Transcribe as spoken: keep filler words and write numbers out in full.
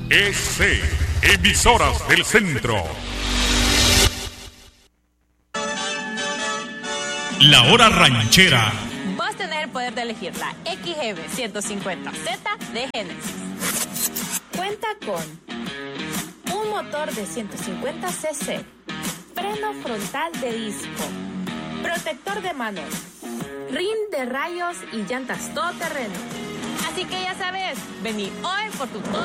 E C, Emisoras del Centro. La Hora Ranchera. Vos tenés el poder de elegir la X G B ciento cincuenta Z de Genesis. Cuenta con un motor de ciento cincuenta cc, freno frontal de disco, protector de manos, rim de rayos y llantas todoterreno. Así que ya sabes, vení hoy por tu